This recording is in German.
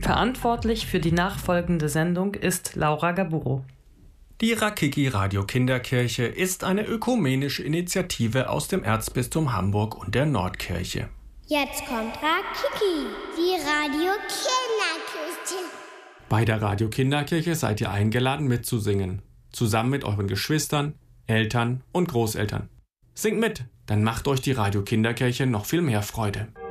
Verantwortlich für die nachfolgende Sendung ist Laura Gaburo. Die Rakiki Radio Kinderkirche ist eine ökumenische Initiative aus dem Erzbistum Hamburg und der Nordkirche. Jetzt kommt Rakiki, die Radio Kinderkirche. Bei der Radio Kinderkirche seid ihr eingeladen mitzusingen, zusammen mit euren Geschwistern, Eltern und Großeltern. Singt mit, dann macht euch die Radio Kinderkirche noch viel mehr Freude.